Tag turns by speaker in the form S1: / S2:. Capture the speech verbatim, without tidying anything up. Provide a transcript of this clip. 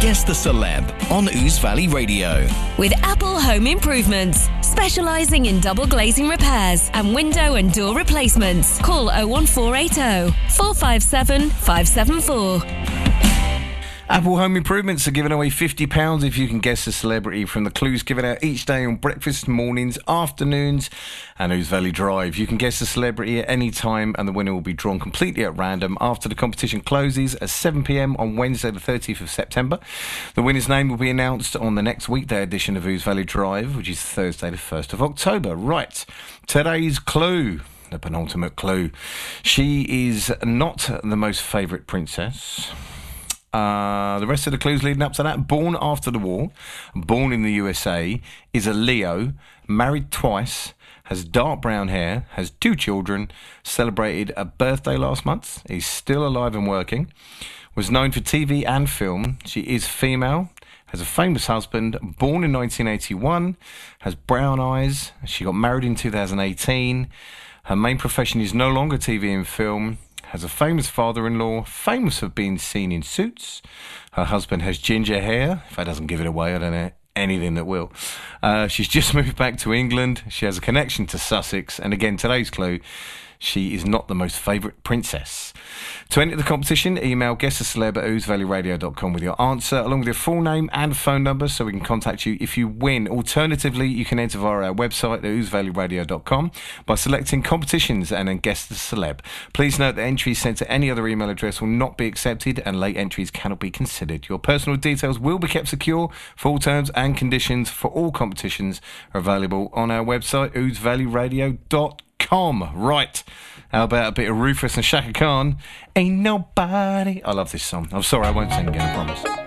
S1: Guess the Celeb on Ouse Valley Radio.
S2: With Apple Home Improvements, specialising in double glazing repairs and window and door replacements. Call oh one four eight oh, four five seven, five seven four.
S3: Apple Home Improvements are giving away fifty pounds if you can guess a celebrity from the clues given out each day on breakfast, mornings, afternoons and Ouse Valley Drive. You can guess a celebrity at any time and the winner will be drawn completely at random after the competition closes at seven p m on Wednesday the thirtieth of September. The winner's name will be announced on the next weekday edition of Ouse Valley Drive, which is Thursday the first of October. Right, today's clue, the penultimate clue. She is not the most favourite princess. Uh, the rest of the clues leading up to that: born after the war, born in the U S A, is a Leo, married twice, has dark brown hair, has two children, celebrated a birthday last month, is still alive and working, was known for T V and film. She is female, has a famous husband, born in nineteen eighty-one, has brown eyes. She got married in two thousand eighteen. Her main profession is no longer T V and film. Has a famous father-in-law, famous for being seen in Suits. Her husband has ginger hair. If that doesn't give it away, I don't know anything that will. Uh, she's just moved back to England. She has a connection to Sussex. And again, today's clue, she is not the most favourite princess. To enter the competition, email guess the celeb at ouse valley radio dot com with your answer, along with your full name and phone number, so we can contact you if you win. Alternatively, you can enter via our website at ouse valley radio dot com by selecting competitions and then guess the celeb. Please note that entries sent to any other email address will not be accepted and late entries cannot be considered. Your personal details will be kept secure. Full terms and conditions for all competitions are available on our website, ouse valley radio dot com. Right, how about a bit of Rufus and Shaka Khan? Ain't nobody. I love this song. I'm sorry, I won't sing again, I promise.